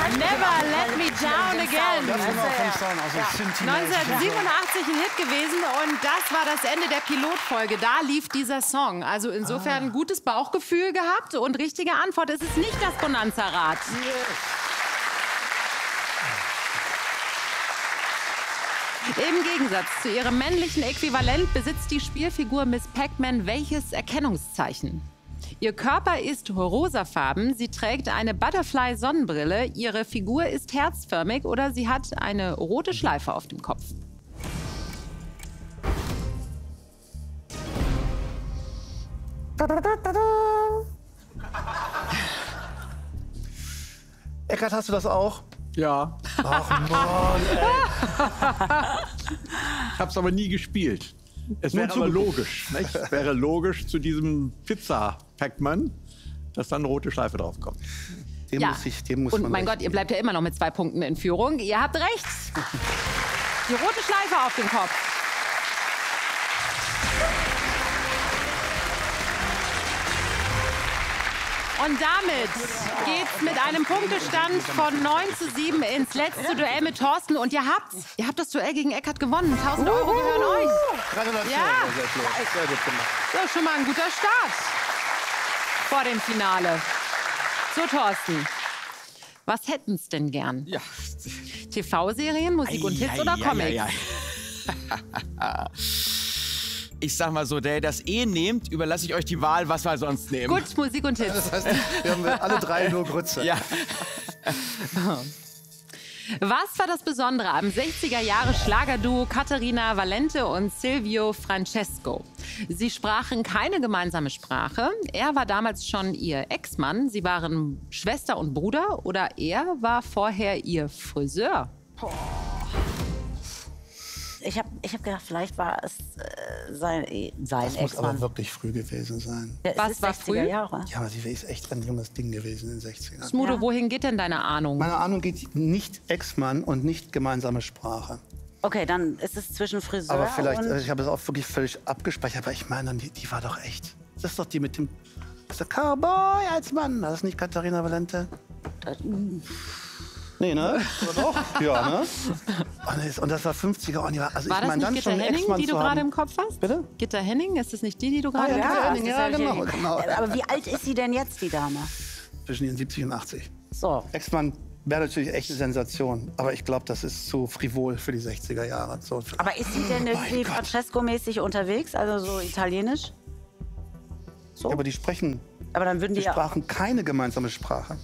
Never Let Me Down Again. Das ist noch vom Song, also Sentinel. 1987 ein Hit gewesen und das war das Ende der Pilotfolge. Da lief dieser Song. Also insofern ein gutes Bauchgefühl gehabt und richtige Antwort. Es ist nicht das Bonanza-Rad. Im Gegensatz zu ihrem männlichen Äquivalent besitzt die Spielfigur Miss Pac-Man welches Erkennungszeichen? Ihr Körper ist rosafarben, sie trägt eine Butterfly-Sonnenbrille, ihre Figur ist herzförmig oder sie hat eine rote Schleife auf dem Kopf. Eckart, hast du das auch? Ja. Ach Mann, ey. Ich hab's aber nie gespielt. Es wäre aber logisch. Nicht? Es wäre logisch zu diesem Pizza-Pac-Man, dass dann eine rote Schleife draufkommt. Dem muss Und man mein recht Gott, ihr bleibt ja immer noch mit 2 Punkten in Führung. Ihr habt recht. Die rote Schleife auf dem Kopf. Und damit geht's mit einem Punktestand von 9:7 ins letzte Duell mit Thorsten. Und ihr habt das Duell gegen Eckart gewonnen. 1.000 Euro gehören euch. Gratulation. Ja. Sehr gut gemacht. Das ist schon mal ein guter Start vor dem Finale. So, Thorsten, was hätten's denn gern? Ja. TV-Serien, Musik und Hits oder Comics? Ich sag mal so, der das nehmt, überlasse ich euch die Wahl, was wir sonst nehmen. Gut, Musik und Hits. Das heißt, wir haben alle drei nur Grütze. Ja. Was war das Besondere am 60er-Jahre-Schlagerduo Caterina Valente und Silvio Francesco? Sie sprachen keine gemeinsame Sprache. Er war damals schon ihr Ex-Mann. Sie waren Schwester und Bruder oder er war vorher ihr Friseur. Ich hab gedacht, vielleicht war es sein Das muss aber Ex-Mann. wirklich früh gewesen sein. Ja, es Was ist war 60er früh? Jahre. Ja, aber sie ist echt ein junges Ding gewesen in den 60ern. Smudo, wohin geht denn deine Ahnung? Meine Ahnung geht nicht Ex-Mann und nicht gemeinsame Sprache. Okay, dann ist es zwischen Friseur Aber vielleicht, und... ich habe es auch wirklich völlig abgespeichert, aber ich meine, die war doch echt. Das ist doch die mit dem das ist der Cowboy als Mann. Das ist nicht Caterina Valente. Nee, ne? Oder doch? Ja, ne? Und das war 50er. Und ja, also War ich das meine, nicht dann Gitta schon einen Henning, Ex-Mann die du zu gerade haben. im Kopf hast? Bitte? Gitta Henning, ist das nicht die du gerade im Kopf Gitta hast? Henning, ja, genau. Aber wie alt ist sie denn jetzt, die Dame? Zwischen den 70 und 80. So. Ex-Mann wäre natürlich echt eine Sensation. Aber ich glaube, das ist zu frivol für die 60er Jahre. So. Aber ist sie denn irgendwie Gott. Francesco-mäßig unterwegs, also so italienisch? So? Ja, aber die sprechen, Aber dann würden die die ja... sprachen keine gemeinsame Sprache.